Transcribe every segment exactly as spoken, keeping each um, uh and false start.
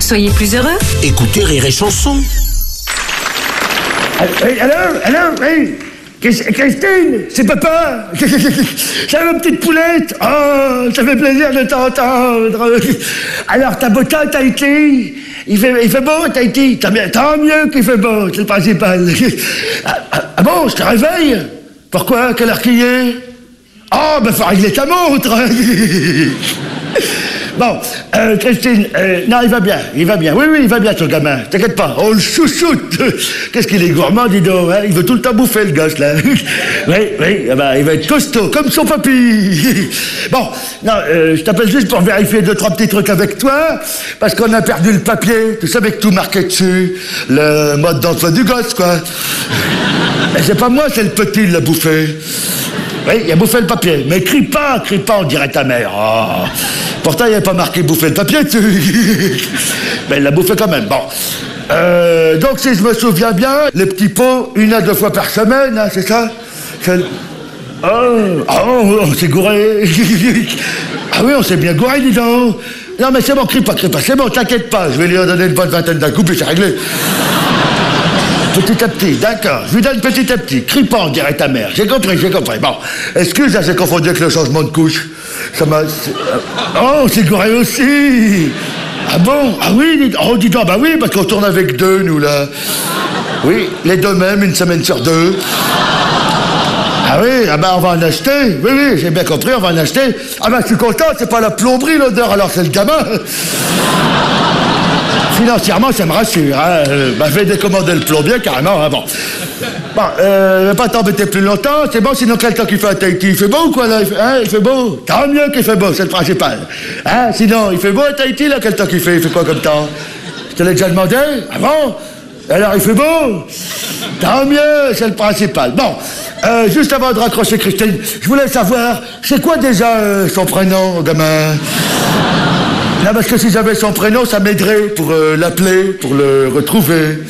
soyez plus heureux. Écoutez Rire et Chanson. Alors, alors, oui. Christine, c'est papa. C'est ma petite poulette. Oh, ça fait plaisir de t'entendre. Alors, ta beauté, Tahiti, il fait, il fait beau, Tahiti. Tant mieux, tant mieux qu'il fait beau, c'est le principal. Ah, ah, ah bon, je te réveille? Pourquoi? Quelle heure qu'il est? Oh, ben faut régler ta montre. Bon, euh, Christine, euh, non, il va bien, il va bien. Oui, oui, il va bien, ton gamin. T'inquiète pas, on le chouchoute. Qu'est-ce qu'il est gourmand, dis donc, hein? Il veut tout le temps bouffer, le gosse, là. Oui, oui, eh ben, il va être costaud, comme son papy. Bon, non, euh, je t'appelle juste pour vérifier deux, trois petits trucs avec toi, parce qu'on a perdu le papier, tu sais, avec tout marqué dessus, le mode d'emploi du gosse, quoi. Mais c'est pas moi, c'est le petit, il l'a bouffé. Oui, il a bouffé le papier. Mais crie pas, crie pas, on dirait ta mère. Oh. Pourtant, il n'y a pas marqué bouffer le papier dessus. Mais il l'a bouffé quand même. Bon. Euh, donc, si je me souviens bien, les petits pots, une à deux fois par semaine, hein, c'est ça? C'est... Oh, oh, on s'est gouré. Ah oui, on s'est bien gouré, dis donc. Non, mais c'est bon, crie pas, crie pas. C'est bon, t'inquiète pas. Je vais lui en donner une bonne vingtaine d'un coup, puis c'est réglé. Petit à petit, d'accord. Je lui donne petit à petit. Crie pas, on dirait ta mère. J'ai compris, j'ai compris. Bon, excuse, j'ai confondu avec le changement de couche. Ça m'a... Oh, c'est gouré aussi. Ah bon? Ah oui, oh, dis donc, bah oui, parce qu'on tourne avec deux, nous, là. Oui, les deux mêmes, une semaine sur deux. Ah oui, ah ben on va en acheter. Oui, oui, j'ai bien compris, on va en acheter. Ah ben je suis content, c'est pas la plomberie, l'odeur, alors c'est le gamin. Financièrement, ça me rassure. Hein. Bah, je vais décommander le plombier, carrément. Hein. Bon, bon euh, je vais pas t'embêter plus longtemps. C'est bon, sinon quel temps qu'il fait à Tahiti? Il fait beau ou quoi, là? Il fait, hein, il fait beau? Tant mieux qu'il fait beau, c'est le principal. Hein? Sinon, il fait beau à Tahiti, là? Quel temps qu'il fait? Il fait quoi comme temps? Je te l'ai déjà demandé? Ah bon? Alors, il fait beau? Tant mieux, c'est le principal. Bon, euh, juste avant de raccrocher Christine, je voulais savoir, c'est quoi déjà euh, son prénom, gamin? Non, parce que si j'avais son prénom, ça m'aiderait pour euh, l'appeler, pour le retrouver.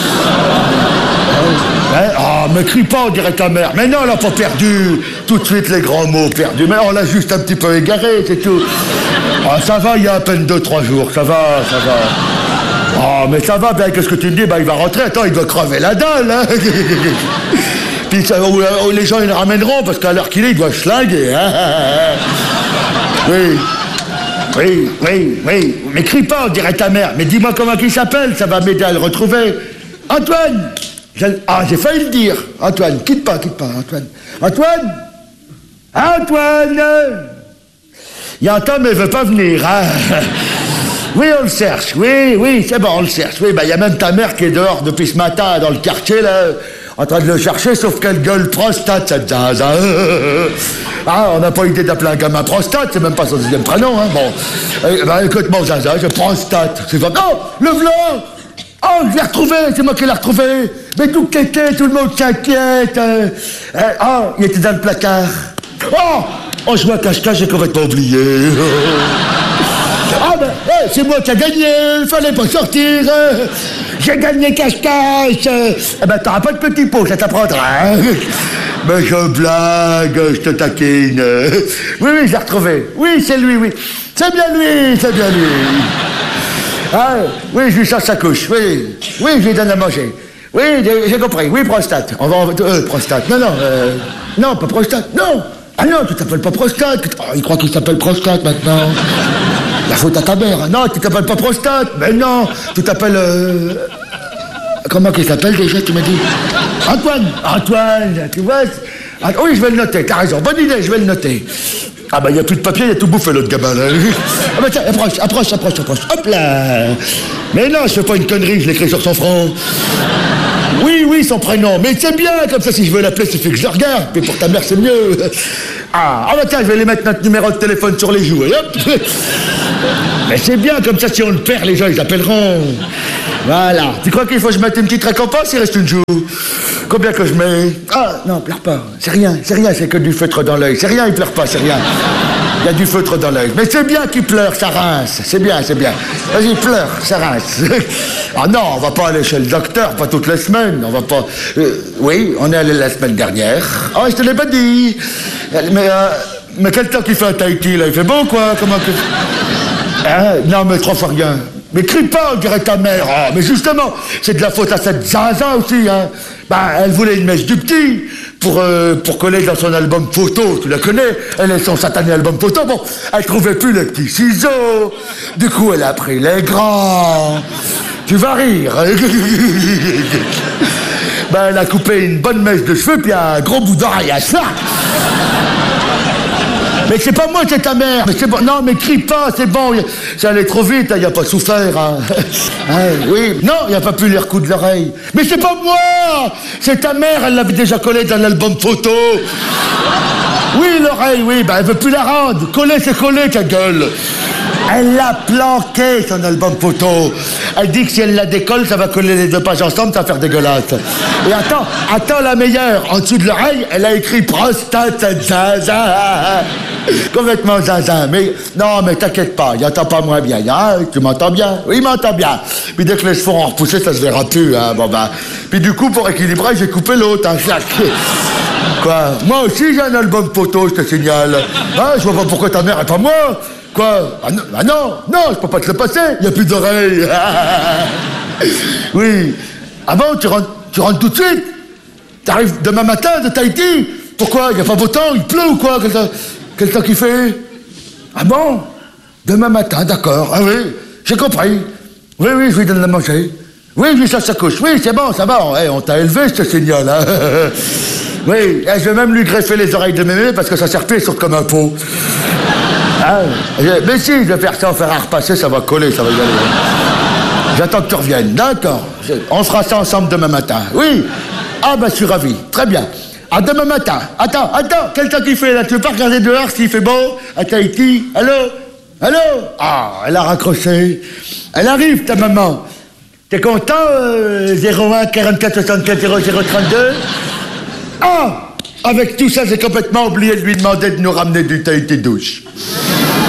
Hein? Ah, me crie pas, on dirait ta mère. Mais non, elle n'a pas perdu tout de suite les grands mots perdus. Mais on l'a juste un petit peu égaré, c'est tout. Ah, ça va, il y a à peine deux, trois jours. Ça va, ça va. Ah, mais ça va, bien, qu'est-ce que tu me dis? Bah, il va rentrer. Attends, il doit crever la dalle, hein. Puis ça, ou, ou les gens, ils le ramèneront, parce qu'à l'heure qu'il est, il doit schlinguer, hein. Oui. Oui, oui, oui. Mais crie pas, on dirait ta mère. Mais dis-moi comment il s'appelle, ça va m'aider à le retrouver. Antoine! Ah, j'ai failli le dire. Antoine, quitte pas, quitte pas, Antoine. Antoine! Antoine! Il entend, mais il veut pas venir, hein. Oui, on le cherche, oui, oui, c'est bon, on le cherche. Oui, ben, il y a même ta mère qui est dehors depuis ce matin, dans le quartier, là, en train de le chercher, sauf qu'elle gueule prostate, cette dame. Ah, on n'a pas idée d'appeler un gamin prostate, c'est même pas son deuxième prénom, hein, bon. Eh ben, écoute, mon zaza, je prostate. C'est comme, oh, le v'là! Oh, je l'ai retrouvé, c'est moi qui l'ai retrouvé. Mais tout qu'était, tout le monde s'inquiète. Euh, euh, oh, il était dans le placard. Oh, oh, je vois cache-cache, j'ai complètement oublié. Ah ben, hey, c'est moi qui ai gagné, il fallait pas sortir. Euh, j'ai gagné cache-cache. Euh, eh ben, t'auras pas de petit pot, ça t'apprendra. Hein. Mais je blague, je te taquine. Oui, oui, je l'ai retrouvé. Oui, c'est lui, oui. C'est bien lui, c'est bien lui. Ah, oui, je lui change sa couche, oui. Oui, je lui donne à manger. Oui, j'ai compris. Oui, prostate. On va en... Euh, prostate. Non, non, euh... Non, pas prostate, non. Ah non, tu t'appelles pas prostate. Oh, il croit qu'il s'appelle prostate maintenant. La faute à ta mère. Non, tu t'appelles pas prostate. Mais non, tu t'appelles... Euh... Comment qu'il s'appelle déjà, tu m'as dit? Antoine. Antoine, tu vois? Ah, oui, je vais le noter, t'as raison. Bonne idée, je vais le noter. Ah bah, il n'y a plus de papier, il y a tout bouffé, l'autre gamin, là. Ah bah tiens, approche, approche, approche, approche. Hop là. Mais non, je fais pas une connerie, je l'écris sur son front. Oui, oui, son prénom. Mais c'est bien, comme ça, si je veux l'appeler, il suffit que je le regarde. Mais pour ta mère, c'est mieux. Ah, ah bah tiens, je vais lui mettre notre numéro de téléphone sur les joues, et hop. Mais c'est bien, comme ça, si on le perd, les gens, ils appelleront. Voilà. Tu crois qu'il faut que je mette une petite récompense, il reste une joue? Combien que je mets? Ah, non, pleure pas. C'est rien, c'est rien, c'est que du feutre dans l'œil. C'est rien, il pleure pas, c'est rien. Il y a du feutre dans l'œil. Mais c'est bien qu'il pleure, ça rince. C'est bien, c'est bien. Vas-y, pleure, ça rince. Ah non, on va pas aller chez le docteur, pas toutes les semaines. On va pas... Euh, oui, on est allé la semaine dernière. Oh, je te l'ai pas dit. Mais, euh, mais quel temps qu'il fait à Tahiti, là? Il fait beau, quoi? Comment que... Ah, non, mais trois fois rien. Mais crie pas, on dirait ta mère. Oh, mais justement, c'est de la faute à cette Zaza aussi, hein. Bah, elle voulait une mèche du petit pour, euh, pour coller dans son album photo. Tu la connais? Elle est son satané album photo. Bon, elle trouvait plus les petits ciseaux. Du coup, elle a pris les grands. Tu vas rire. Ben, elle a coupé une bonne mèche de cheveux puis un gros bout d'oreille à ça. Mais c'est pas moi, c'est ta mère. Mais c'est bon. Non, mais crie pas, c'est bon. Ça allait trop vite, il n'y a pas souffert. Hein. Hein, oui. Non, il n'y a pas pu les recoudre l'oreille. Mais c'est pas moi. C'est ta mère, elle l'avait déjà collé dans l'album photo. Oui, l'oreille, oui, ben elle veut plus la rendre. Coller, c'est coller, ta gueule. Elle l'a planqué, son album photo. Elle dit que si elle la décolle, ça va coller les deux pages ensemble, ça va faire dégueulasse. Et attends, attends la meilleure. En dessous de l'oreille, elle a écrit prostate zaza. Complètement zaza. Mais non, mais t'inquiète pas, il entend pas moins bien. Hein? Tu m'entends bien? Oui, il m'entend bien. Puis dès que les cheveux ont repoussé, ça se verra plus. Hein? Bon, ben. Puis du coup, pour équilibrer, j'ai coupé l'autre. Hein? Quoi? Moi aussi, j'ai un album photo, je te signale. Hein? Je vois pas pourquoi ta mère est pas moi. Quoi? Ah non, ah non, non, je peux pas te le passer, il n'y a plus d'oreilles. Oui. Ah bon, tu rentres, tu rentres tout de suite? T'arrives demain matin de Tahiti? Pourquoi? Il n'y a pas beau temps, il pleut ou quoi? Quel temps, quel temps qu'il fait? Ah bon? Demain matin, d'accord. Ah oui, j'ai compris. Oui, oui, je lui donne à manger. Oui, oui, ça se couche. Oui, c'est bon, ça va. Hey, on t'a élevé, je te signale. Hein? Oui, je vais même lui greffer les oreilles de mémé parce que ça sert plus, il sort comme un pot. Ah, mais si, je vais faire ça, on fera repasser, ça va coller, ça va y aller. J'attends que tu reviennes, d'accord. On fera ça ensemble demain matin. Oui. Ah ben, je suis ravi. Très bien. À demain matin. Attends, attends, quel temps qu'il fait là? Tu veux pas regarder dehors s'il fait beau? À Tahiti? Allô? Allô? Ah, elle a raccroché. Elle arrive, ta maman. T'es content, euh, zéro un quarante-quatre soixante-quatre zéro zéro trente-deux? Ah! Avec tout ça, j'ai complètement oublié de lui demander de nous ramener du Tahiti douche.